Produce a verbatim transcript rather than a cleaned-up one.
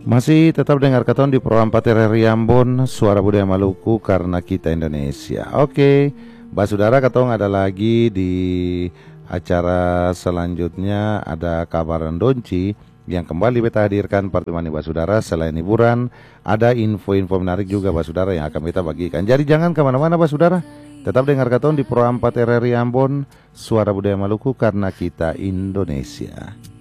Masih tetap dengar katon di Pro empat R R I Ambon, Suara Budaya Maluku karena kita Indonesia. Oke, Basudara katong ada lagi di acara selanjutnya, ada kabar Donci yang kembali beta hadirkan pertemuan Basudara. Selain hiburan, ada info-info menarik juga Basudara yang akan kita bagikan. Jadi jangan kemana-mana Basudara, tetap dengar katon di Pro empat R R I Ambon, Suara Budaya Maluku karena kita Indonesia.